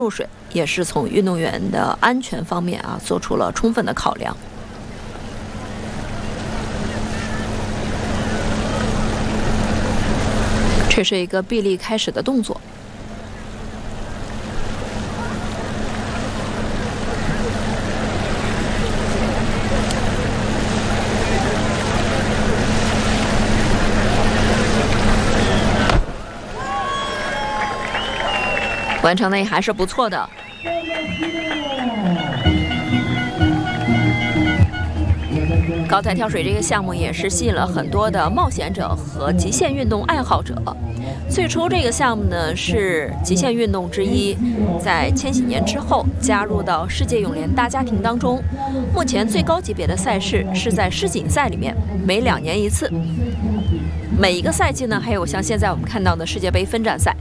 入水，也是从运动员的安全方面做出了充分的考量。这是一个臂力开始的动作。完成的也还是不错的。高台跳水这个项目也是吸引了很多的冒险者和极限运动爱好者。最初这个项目呢是极限运动之一，在千禧年之后加入到世界泳联大家庭当中。目前最高级别的赛事是在世锦赛里面，每2年一次。每一个赛季呢还有像现在我们看到的世界杯分站赛。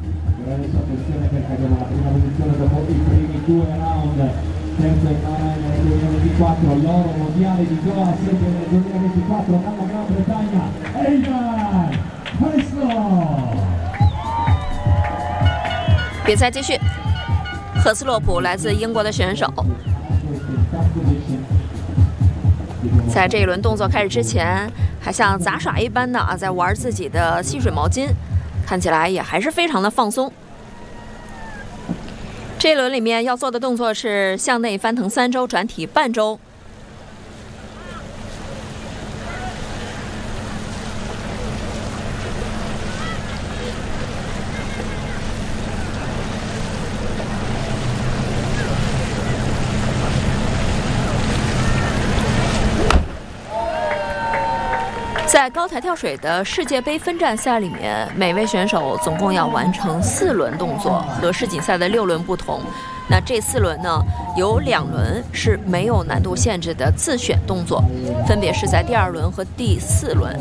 比赛继续，赫斯洛普来自英国的选手，在这一轮动作开始之前，还像杂耍一般的在玩自己的吸水毛巾，看起来也还是非常的放松。这一轮里面要做的动作是向内翻腾3周，转体半周。在高台跳水的世界杯分站赛里面，每位选手总共要完成4轮动作，和世锦赛的6轮不同。那这4轮呢，有2轮是没有难度限制的自选动作，分别是在第2轮和第4轮。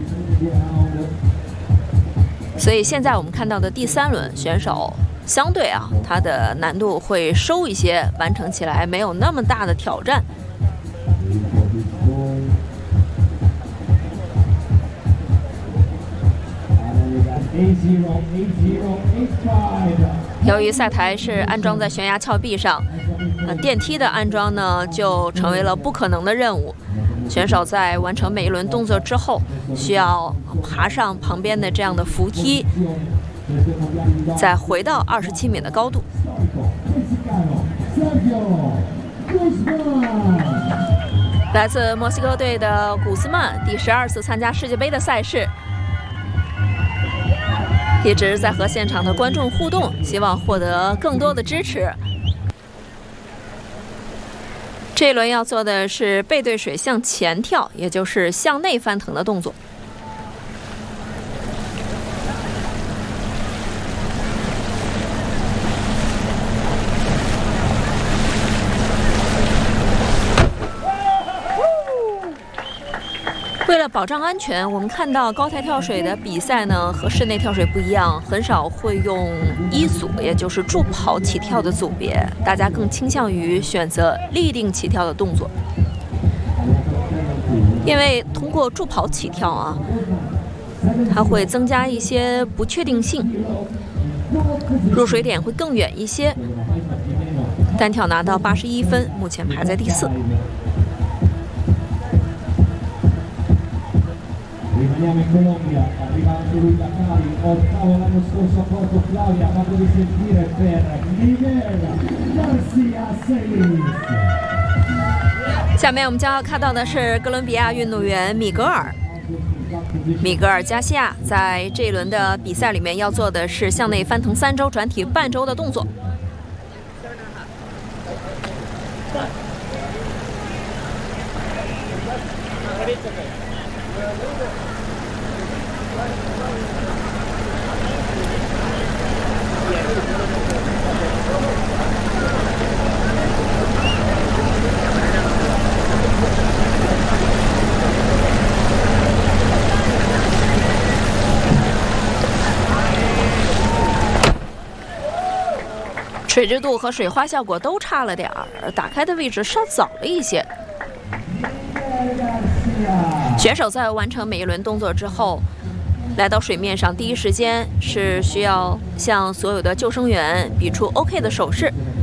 所以现在我们看到的第3轮选手，相对它的难度会收一些，完成起来没有那么大的挑战。由于赛台是安装在悬崖峭壁上，电梯的安装呢就成为了不可能的任务。选手在完成每一轮动作之后，需要爬上旁边的这样的扶梯，再回到27米的高度。来自墨西哥队的古斯曼，第12次参加世界杯的赛事。一直在和现场的观众互动，希望获得更多的支持。这一轮要做的是背对水向前跳，也就是向内翻腾的动作。为了保障安全，我们看到高台跳水的比赛呢和室内跳水不一样，很少会用一组，也就是助跑起跳的组别，大家更倾向于选择立定起跳的动作。因为通过助跑起跳它会增加一些不确定性，入水点会更远一些。单跳拿到81分，目前排在第4。 Rimaniamo in Colombia, arriva anche lui da Cali, 8º l'anno scorso a Porto Claudia, fatto risentire per Miguel Garcia Celis。 下面我们将要看到的是哥伦比亚运动员米格尔加西亚，在这一轮的比赛里面要做的是向内翻腾3周，转体半周的动作。水质度和水花效果都差了点儿，打开的位置稍早了一些。选手在完成每一轮动作之后， 来到水面上，第一时间是需要向所有的救生员比出 OK 的手势。